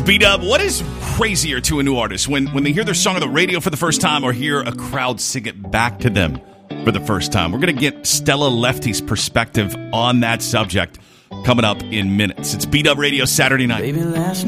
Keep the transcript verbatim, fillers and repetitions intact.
B-Dub, what is crazier to a new artist when, when they hear their song on the radio for the first time or hear a crowd sing it back to them for the first time? We're going to get Stella Lefty's perspective on that subject coming up in minutes. It's B-Dub Radio Saturday night. Baby, last